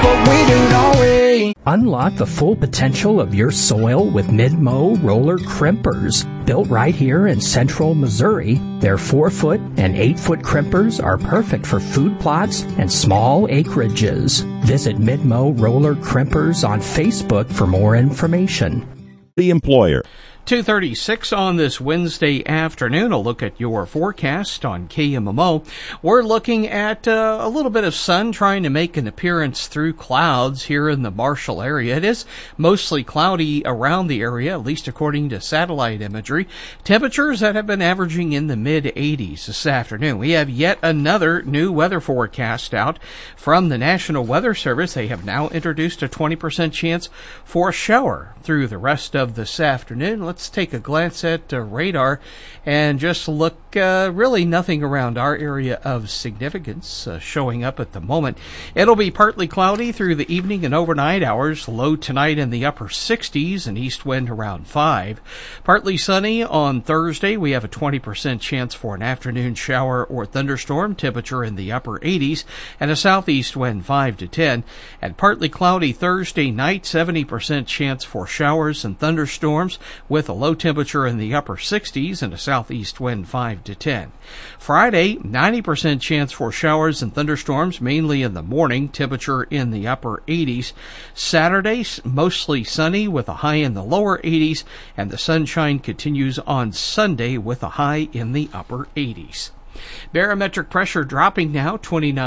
but we do, don't we? Unlock the full potential of your soil with Mid-Mow roller crimpers. Built right here in central Missouri, their 4-foot and 8-foot crimpers are perfect for food plots and small acreages. Visit Mid-Mow roller crimpers on Facebook for more information. The employer. 2:36 on this Wednesday afternoon. A look at your forecast on KMMO. We're looking at a little bit of sun trying to make an appearance through clouds here in the Marshall area. It is mostly cloudy around the area, at least according to satellite imagery. Temperatures that have been averaging in the mid-80s this afternoon. We have yet another new weather forecast out from the National Weather Service. They have now introduced a 20% chance for a shower through the rest of this afternoon. Let's take a glance at radar and just look, really nothing around our area of significance showing up at the moment. It'll be partly cloudy through the evening and overnight hours. Low tonight in the upper 60s and east wind around 5. Partly sunny on Thursday. We have a 20% chance for an afternoon shower or thunderstorm. Temperature in the upper 80s and a southeast wind 5 to 10. And partly cloudy Thursday night. 70% chance for showers and thunderstorms with a low temperature in the upper 60s and a southeast wind 5 to 10. Friday, 90% chance for showers and thunderstorms, mainly in the morning, temperature in the upper 80s. Saturday, mostly sunny with a high in the lower 80s, and the sunshine continues on Sunday with a high in the upper 80s. Barometric pressure dropping now,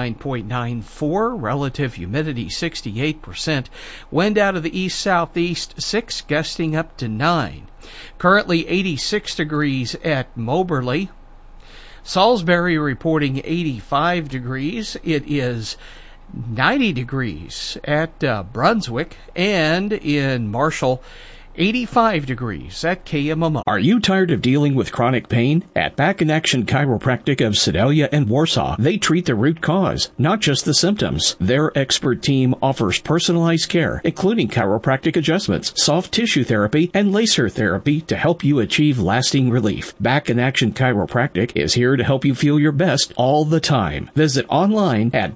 29.94. Relative humidity, 68%. Wind out of the east-southeast, 6, gusting up to 9. Currently 86 degrees at Moberly. Salisbury reporting 85 degrees. It is 90 degrees at Brunswick, and in Marshall, 85 degrees at KMMO. Are you tired of dealing with chronic pain? At Back in Action Chiropractic of Sedalia and Warsaw, they treat the root cause, not just the symptoms. Their expert team offers personalized care, including chiropractic adjustments, soft tissue therapy, and laser therapy to help you achieve lasting relief. Back in Action Chiropractic is here to help you feel your best all the time. Visit online at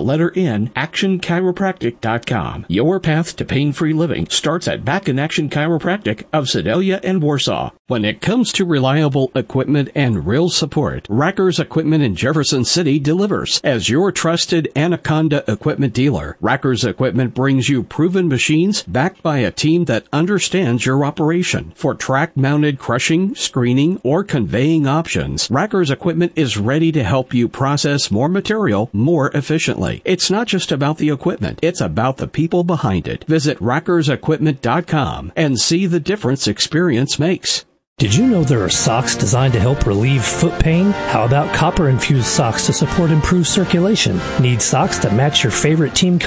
actionchiropractic.com. Your path to pain-free living starts at Back in Action Chiropractic of Sedalia and Warsaw. When it comes to reliable equipment and real support, Racker's Equipment in Jefferson City delivers. As your trusted Anaconda equipment dealer, Racker's Equipment brings you proven machines backed by a team that understands your operation. For track-mounted crushing, screening, or conveying options, Racker's Equipment is ready to help you process more material more efficiently. It's not just about the equipment, it's about the people behind it. Visit rackersequipment.com and see the difference experience makes. Did you know there are socks designed to help relieve foot pain? How about copper-infused socks to support improved circulation? Need socks that match your favorite team color?